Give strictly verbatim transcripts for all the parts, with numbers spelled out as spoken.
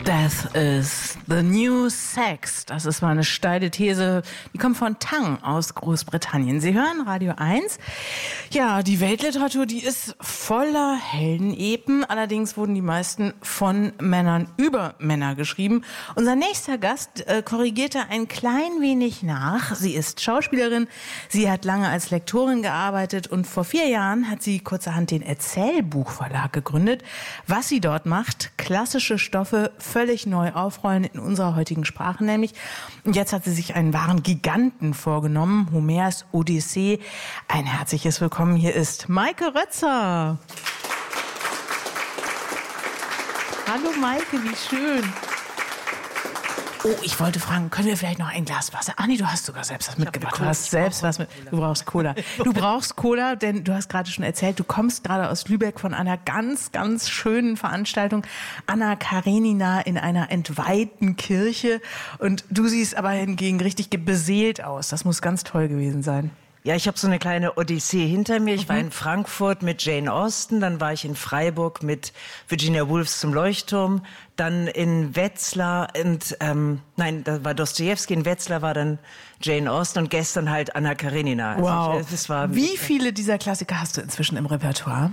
Death is the new sex. Das ist mal eine steile These. Die kommt von Tang aus Großbritannien. Sie hören Radio eins. Ja, die Weltliteratur, die ist voller Heldenepen. Allerdings wurden die meisten von Männern über Männer geschrieben. Unser nächster Gast äh, korrigierte ein klein wenig nach. Sie ist Schauspielerin. Sie hat lange als Lektorin gearbeitet und vor vier Jahren hat sie kurzerhand den Erzählbuchverlag gegründet. Was sie dort macht, klassische Stoffe völlig neu aufrollen in unserer heutigen Sprache nämlich. Und jetzt hat sie sich einen wahren Giganten vorgenommen, Homers Odyssee. Ein herzliches Willkommen, hier ist Maike Rötzer. Hallo Maike, wie schön. Oh, ich wollte fragen, können wir vielleicht noch ein Glas Wasser? Ah nee, du hast sogar selbst was mitgebracht. Du hast selbst was mit. Du brauchst Cola. Du brauchst Cola, denn du hast gerade schon erzählt, du kommst gerade aus Lübeck von einer ganz, ganz schönen Veranstaltung. Anna Karenina in einer entweihten Kirche. Und du siehst aber hingegen richtig beseelt aus. Das muss ganz toll gewesen sein. Ja, ich habe so eine kleine Odyssee hinter mir. Ich mhm. war in Frankfurt mit Jane Austen, dann war ich in Freiburg mit Virginia Woolfs Zum Leuchtturm, dann in Wetzlar und ähm, nein, da war Dostojewski, in Wetzlar war dann Jane Austen und gestern halt Anna Karenina. Also wow. Ich, das war, Wie viele dieser Klassiker hast du inzwischen im Repertoire?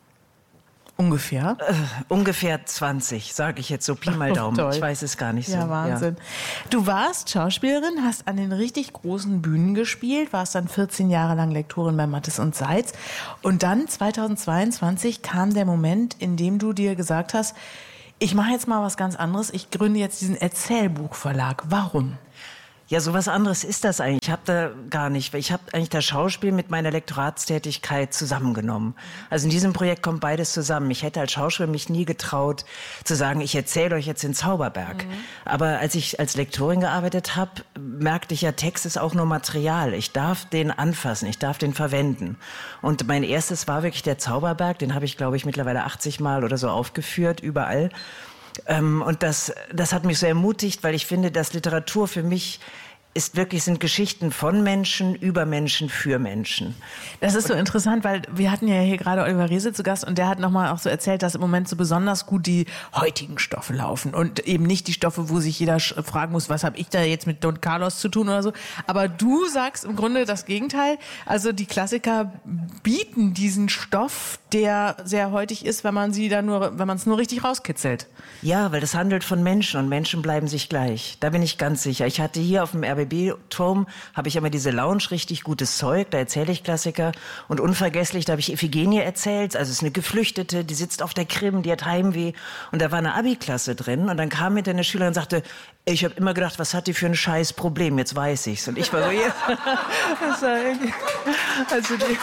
Ungefähr? Äh, ungefähr zwanzig, sage ich jetzt so, Pi mal Daumen. Oh, ich weiß es gar nicht so. Ja, Wahnsinn. Ja. Du warst Schauspielerin, hast an den richtig großen Bühnen gespielt, warst dann vierzehn Jahre lang Lektorin bei Mattes und Seitz. Und dann zweitausendzweiundzwanzig kam der Moment, in dem du dir gesagt hast, ich mache jetzt mal was ganz anderes, ich gründe jetzt diesen Erzählbuchverlag. Warum? Ja, so was anderes ist das eigentlich. Ich habe da gar nicht. Ich habe eigentlich das Schauspiel mit meiner Lektoratstätigkeit zusammengenommen. Also in diesem Projekt kommt beides zusammen. Ich hätte als Schauspieler mich nie getraut zu sagen, ich erzähle euch jetzt den Zauberberg. Mhm. Aber als ich als Lektorin gearbeitet habe, merkte ich ja, Text ist auch nur Material. Ich darf den anfassen, ich darf den verwenden. Und mein erstes war wirklich der Zauberberg. Den habe ich, glaube ich, mittlerweile achtzig Mal oder so aufgeführt, überall. Ähm, und das, das hat mich so ermutigt, weil ich finde, dass Literatur für mich ist wirklich, sind Geschichten von Menschen, über Menschen, für Menschen. Das ist so interessant, weil wir hatten ja hier gerade Oliver Reese zu Gast und der hat nochmal auch so erzählt, dass im Moment so besonders gut die heutigen Stoffe laufen und eben nicht die Stoffe, wo sich jeder fragen muss, was habe ich da jetzt mit Don Carlos zu tun oder so. Aber du sagst im Grunde das Gegenteil. Also die Klassiker bieten diesen Stoff, der sehr heutig ist, wenn man sie dann nur, wenn man es nur richtig rauskitzelt. Ja, weil das handelt von Menschen und Menschen bleiben sich gleich. Da bin ich ganz sicher. Ich hatte hier auf dem R B B-Turm, habe ich immer diese Lounge, richtig gutes Zeug, da erzähle ich Klassiker. Und unvergesslich, da habe ich Iphigenie erzählt, also es ist eine Geflüchtete, die sitzt auf der Krim, die hat Heimweh. Und da war eine Abi-Klasse drin und dann kam mit eine Schülerin und sagte, ich habe immer gedacht, was hat die für ein scheiß Problem, jetzt weiß ich's. Und ich war so, ja. Das war irgendwie, also die...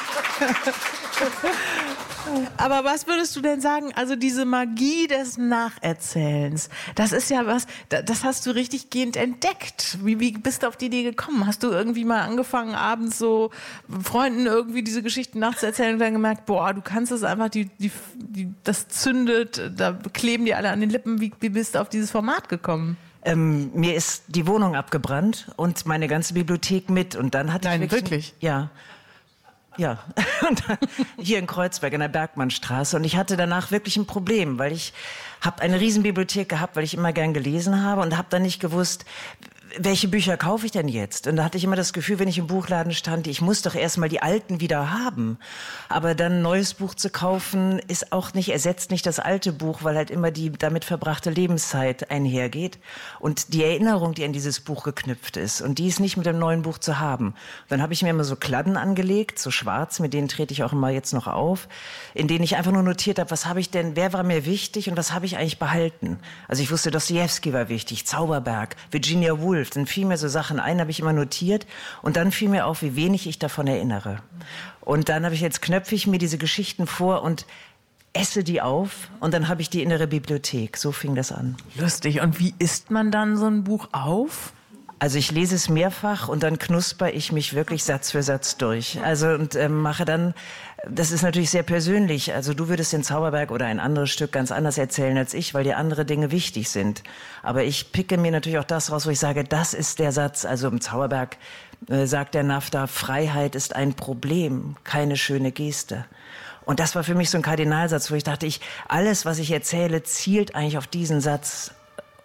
Aber was würdest du denn sagen, also diese Magie des Nacherzählens, das ist ja was, das hast du richtig gehend entdeckt. Wie, wie bist du auf die Idee gekommen? Hast du irgendwie mal angefangen, abends so Freunden irgendwie diese Geschichten nachzuerzählen und dann gemerkt, boah, du kannst es einfach, die, die, die, das zündet, da kleben die alle an den Lippen. Wie, wie bist du auf dieses Format gekommen? Ähm, mir ist die Wohnung abgebrannt und meine ganze Bibliothek mit. Und dann hatte Nein, ich wirklich... wirklich? Ja. Ja, und dann hier in Kreuzberg in der Bergmannstraße und ich hatte danach wirklich ein Problem, weil ich habe eine Riesenbibliothek gehabt, weil ich immer gern gelesen habe und habe dann nicht gewusst, welche Bücher kaufe ich denn jetzt? Und da hatte ich immer das Gefühl, wenn ich im Buchladen stand, ich muss doch erstmal die alten wieder haben. Aber dann ein neues Buch zu kaufen, ist auch nicht, ersetzt nicht das alte Buch, weil halt immer die damit verbrachte Lebenszeit einhergeht. Und die Erinnerung, die an dieses Buch geknüpft ist. Und die ist nicht mit dem neuen Buch zu haben. Und dann habe ich mir immer so Kladden angelegt, so schwarz, mit denen trete ich auch immer jetzt noch auf, in denen ich einfach nur notiert habe, was habe ich denn, wer war mir wichtig und was habe ich eigentlich behalten? Also ich wusste, Dostojewski war wichtig, Zauberberg, Virginia Woolf. Dann fielen mir so Sachen ein, habe ich immer notiert und dann fiel mir auf, wie wenig ich davon erinnere. Und dann habe ich jetzt knöpfe ich mir diese Geschichten vor und esse die auf und dann habe ich die innere Bibliothek. So fing das an. Lustig. Und wie isst man dann so ein Buch auf? Also ich lese es mehrfach und dann knusper ich mich wirklich Satz für Satz durch. Also und ähm, mache dann, das ist natürlich sehr persönlich. Also du würdest den Zauberberg oder ein anderes Stück ganz anders erzählen als ich, weil dir andere Dinge wichtig sind. Aber ich picke mir natürlich auch das raus, wo ich sage, das ist der Satz. Also im Zauberberg äh, sagt der Nafta, Freiheit ist ein Problem, keine schöne Geste. Und das war für mich so ein Kardinalsatz, wo ich dachte, ich alles, was ich erzähle, zielt eigentlich auf diesen Satz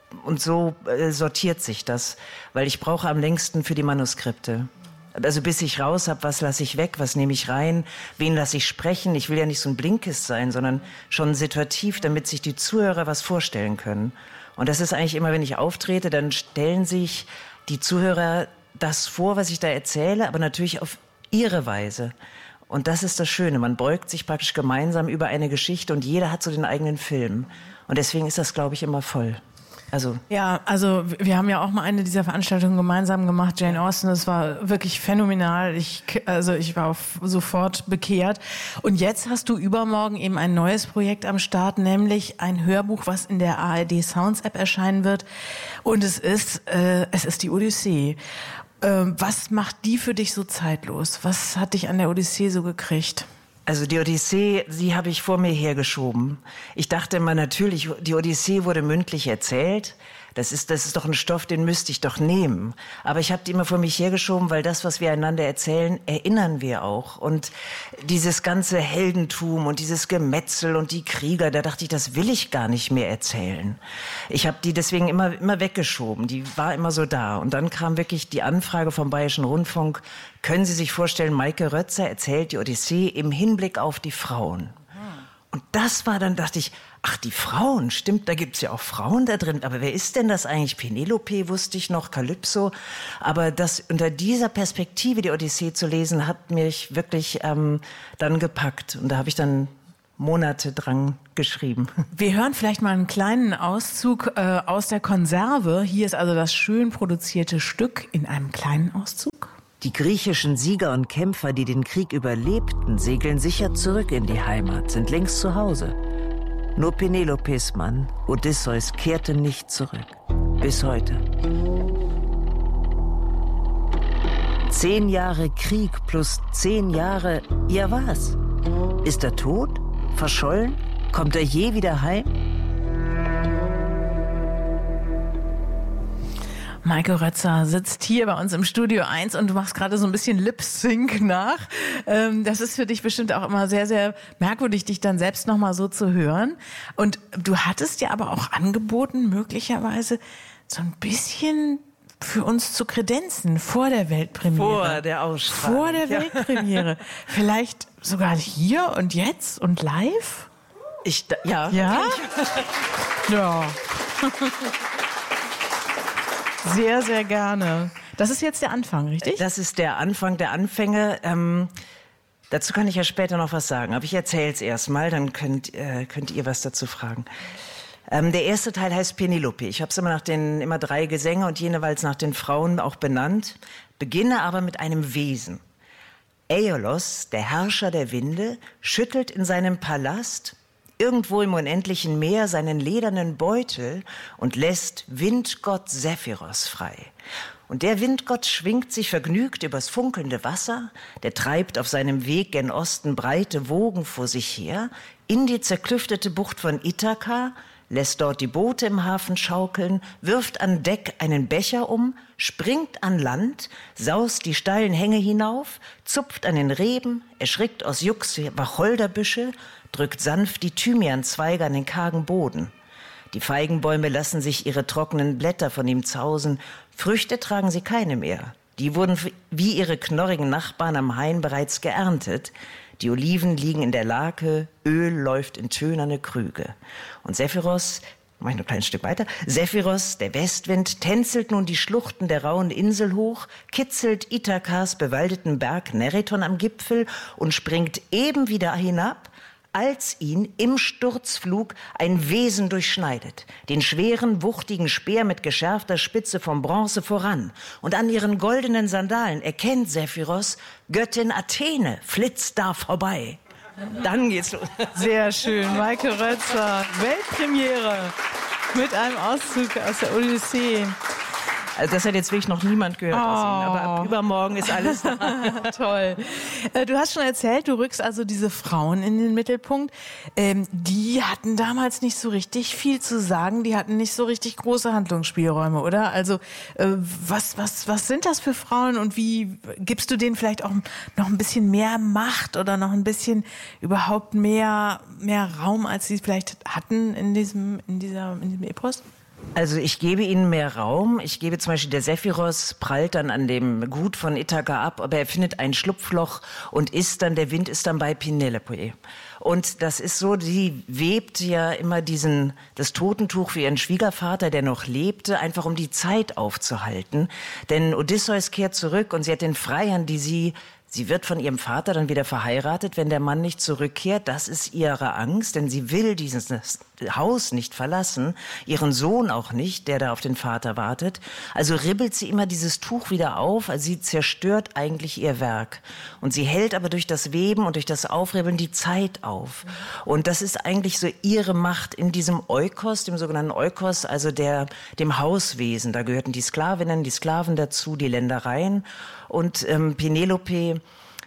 und so äh, sortiert sich das, weil ich brauche am längsten für die Manuskripte. Also bis ich raus habe, was lasse ich weg, was nehme ich rein, wen lasse ich sprechen. Ich will ja nicht so ein Blinkist sein, sondern schon situativ, damit sich die Zuhörer was vorstellen können. Und das ist eigentlich immer, wenn ich auftrete, dann stellen sich die Zuhörer das vor, was ich da erzähle, aber natürlich auf ihre Weise. Und das ist das Schöne, man beugt sich praktisch gemeinsam über eine Geschichte und jeder hat so den eigenen Film. Und deswegen ist das, glaube ich, immer voll. Also. Ja, also wir haben ja auch mal eine dieser Veranstaltungen gemeinsam gemacht, Jane Austen, das war wirklich phänomenal. Ich, also ich war auf, sofort bekehrt. Und jetzt hast du übermorgen eben ein neues Projekt am Start, nämlich ein Hörbuch, was in der A R D Sounds App erscheinen wird. Und es ist, äh, es ist die Odyssee. Ähm, was macht die für dich so zeitlos? Was hat dich an der Odyssee so gekriegt? Also die Odyssee, die habe ich vor mir hergeschoben. Ich dachte immer natürlich, die Odyssee wurde mündlich erzählt. Das ist, das ist doch ein Stoff, den müsste ich doch nehmen. Aber ich habe die immer vor mich hergeschoben, weil das, was wir einander erzählen, erinnern wir auch. Und dieses ganze Heldentum und dieses Gemetzel und die Krieger, da dachte ich, das will ich gar nicht mehr erzählen. Ich habe die deswegen immer, immer weggeschoben. Die war immer so da. Und dann kam wirklich die Anfrage vom Bayerischen Rundfunk, können Sie sich vorstellen, Maike Rötzer erzählt die Odyssee im Hinblick auf die Frauen. Und das war dann, dachte ich, ach, die Frauen, stimmt, da gibt's ja auch Frauen da drin. Aber wer ist denn das eigentlich? Penelope wusste ich noch, Kalypso. Aber das unter dieser Perspektive die Odyssee zu lesen, hat mich wirklich ähm, dann gepackt. Und da habe ich dann Monate dran geschrieben. Wir hören vielleicht mal einen kleinen Auszug äh, aus der Konserve. Hier ist also das schön produzierte Stück in einem kleinen Auszug. Die griechischen Sieger und Kämpfer, die den Krieg überlebten, segeln sicher zurück in die Heimat, sind längst zu Hause. Nur Penelopes Mann, Odysseus, kehrte nicht zurück. Bis heute. Zehn Jahre Krieg plus zehn Jahre, ja was? Ist er tot? Verschollen? Kommt er je wieder heim? Maike Rötzer sitzt hier bei uns im Studio eins und du machst gerade so ein bisschen Lip-Sync nach. Das ist für dich bestimmt auch immer sehr, sehr merkwürdig, dich dann selbst nochmal so zu hören. Und du hattest ja aber auch angeboten, möglicherweise so ein bisschen für uns zu kredenzen vor der Weltpremiere. Vor der Ausstrahlung. Vor der ja. Weltpremiere. Vielleicht sogar hier und jetzt und live? Ich, ja. Ja? Ja. Sehr, sehr gerne. Das ist jetzt der Anfang, richtig? Das ist der Anfang der Anfänge. Ähm, dazu kann ich ja später noch was sagen. Aber ich erzähle es erst mal, dann könnt, äh, könnt ihr was dazu fragen. Ähm, der erste Teil heißt Penelope. Ich habe es immer nach den immer drei Gesänge und jeweils nach den Frauen auch benannt. Beginne aber mit einem Wesen. Aeolos, der Herrscher der Winde, schüttelt in seinem Palast irgendwo im unendlichen Meer seinen ledernen Beutel und lässt Windgott Sephiros frei. Und der Windgott schwingt sich vergnügt übers funkelnde Wasser, der treibt auf seinem Weg gen Osten breite Wogen vor sich her, in die zerklüftete Bucht von Ithaka, lässt dort die Boote im Hafen schaukeln, wirft an Deck einen Becher um, springt an Land, saust die steilen Hänge hinauf, zupft an den Reben, erschrickt aus Jux Wacholderbüsche, drückt sanft die Thymianzweige an den kargen Boden. Die Feigenbäume lassen sich ihre trockenen Blätter von ihm zausen, Früchte tragen sie keine mehr. Die wurden wie ihre knorrigen Nachbarn am Hain bereits geerntet. Die Oliven liegen in der Lake, Öl läuft in tönerne Krüge. Und Sephiros, mach ich noch ein kleines Stück weiter, Sephiros, der Westwind, tänzelt nun die Schluchten der rauen Insel hoch, kitzelt Ithakas bewaldeten Berg Neriton am Gipfel und springt eben wieder hinab, als ihn im Sturzflug ein Wesen durchschneidet, den schweren, wuchtigen Speer mit geschärfter Spitze vom Bronze voran. Und an ihren goldenen Sandalen erkennt Sephiros, Göttin Athene flitzt da vorbei. Dann geht's los. Sehr schön, Maike Rötzer, Weltpremiere mit einem Auszug aus der Odyssee. Also das hat jetzt wirklich noch niemand gehört oh. aus Ihnen, aber ab übermorgen ist alles da. Toll. Du hast schon erzählt, du rückst also diese Frauen in den Mittelpunkt. Ähm, die hatten damals nicht so richtig viel zu sagen, die hatten nicht so richtig große Handlungsspielräume, oder? Also äh, was, was, was sind das für Frauen und wie gibst du denen vielleicht auch noch ein bisschen mehr Macht oder noch ein bisschen überhaupt mehr, mehr Raum, als sie vielleicht hatten in diesem, in dieser, in diesem Epos? Also ich gebe ihnen mehr Raum. Ich gebe zum Beispiel, der Sephiros prallt dann an dem Gut von Ithaka ab, aber er findet ein Schlupfloch und ist dann, der Wind ist dann bei Penelope. Und das ist so, die webt ja immer diesen, das Totentuch für ihren Schwiegervater, der noch lebte, einfach um die Zeit aufzuhalten. Denn Odysseus kehrt zurück und sie hat den Freiern, die sie Sie wird von ihrem Vater dann wieder verheiratet, wenn der Mann nicht zurückkehrt. Das ist ihre Angst, denn sie will dieses Haus nicht verlassen, ihren Sohn auch nicht, der da auf den Vater wartet. Also ribbelt sie immer dieses Tuch wieder auf, also sie zerstört eigentlich ihr Werk. Und sie hält aber durch das Weben und durch das Aufribbeln die Zeit auf. Und das ist eigentlich so ihre Macht in diesem Oikos, dem sogenannten Oikos, also der, dem Hauswesen. Da gehörten die Sklavinnen, die Sklaven dazu, die Ländereien. Und ähm, Penelope,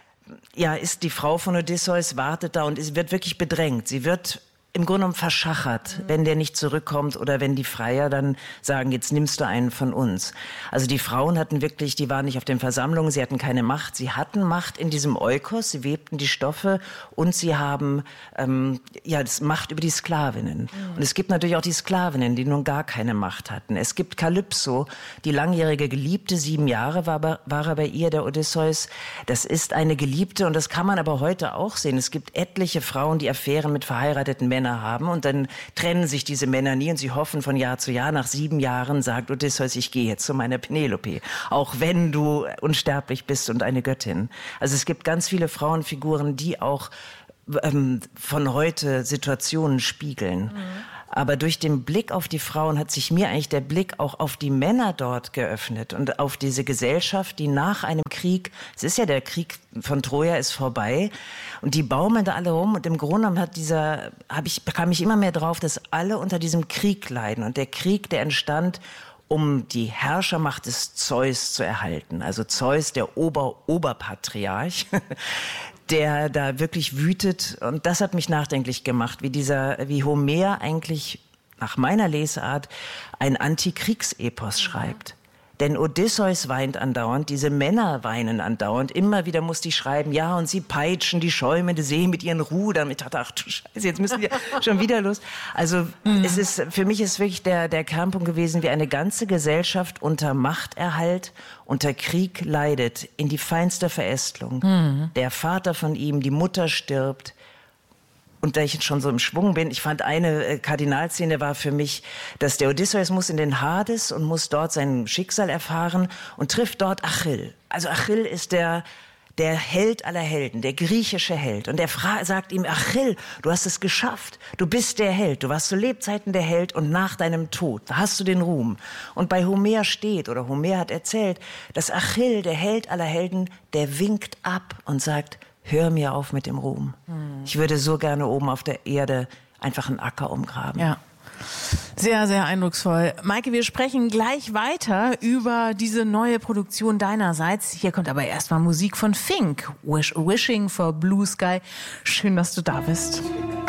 ja, ist die Frau von Odysseus, wartet da und ist, wird wirklich bedrängt. Sie wird im Grunde genommen verschachert, mhm. wenn der nicht zurückkommt oder wenn die Freier dann sagen, jetzt nimmst du einen von uns. Also die Frauen hatten wirklich, die waren nicht auf den Versammlungen, sie hatten keine Macht. Sie hatten Macht in diesem Oikos, sie webten die Stoffe und sie haben ähm, ja das Macht über die Sklavinnen. Mhm. Und es gibt natürlich auch die Sklavinnen, die nun gar keine Macht hatten. Es gibt Kalypso, die langjährige Geliebte, sieben Jahre war, war er bei ihr, der Odysseus. Das ist eine Geliebte und das kann man aber heute auch sehen. Es gibt etliche Frauen, die Affären mit verheirateten Männern haben und dann trennen sich diese Männer nie und sie hoffen von Jahr zu Jahr. Nach sieben Jahren sagt Odysseus, ich gehe jetzt zu meiner Penelope, auch wenn du unsterblich bist und eine Göttin. Also es gibt ganz viele Frauenfiguren, die auch ähm, von heute Situationen spiegeln. Mhm. Aber durch den Blick auf die Frauen hat sich mir eigentlich der Blick auch auf die Männer dort geöffnet und auf diese Gesellschaft, die nach einem Krieg, es ist ja der Krieg von Troja ist vorbei und die baumeln da alle rum und im Grunde genommen hat dieser, habe ich, kam ich immer mehr drauf, dass alle unter diesem Krieg leiden und der Krieg, der entstand, um die Herrschermacht des Zeus zu erhalten. Also Zeus, der Ober-Oberpatriarch, der da wirklich wütet. Und das hat mich nachdenklich gemacht, wie dieser, wie Homer eigentlich nach meiner Lesart ein Antikriegsepos mhm. schreibt. Denn Odysseus weint andauernd, diese Männer weinen andauernd. Immer wieder muss die schreiben, ja, und sie peitschen die schäumende See mit ihren Rudern. Ich dachte, ach du Scheiße, jetzt müssen wir schon wieder los. Also mhm. es ist, für mich ist wirklich der, der Kernpunkt gewesen, wie eine ganze Gesellschaft unter Machterhalt, unter Krieg leidet, in die feinste Verästelung. Mhm. Der Vater von ihm, die Mutter stirbt. Und da ich jetzt schon so im Schwung bin, ich fand eine Kardinalszene war für mich, dass der Odysseus muss in den Hades und muss dort sein Schicksal erfahren und trifft dort Achill. Also Achill ist der, der Held aller Helden, der griechische Held. Und er fra- sagt ihm, Achill, du hast es geschafft. Du bist der Held. Du warst zu Lebzeiten der Held und nach deinem Tod hast du den Ruhm. Und bei Homer steht, oder Homer hat erzählt, dass Achill, der Held aller Helden, der winkt ab und sagt, hör mir auf mit dem Ruhm. Hm. Ich würde so gerne oben auf der Erde einfach einen Acker umgraben. Ja. Sehr, sehr eindrucksvoll. Maike, wir sprechen gleich weiter über diese neue Produktion deinerseits. Hier kommt aber erstmal Musik von Fink. Wish, Wishing for Blue Sky. Schön, dass du da bist.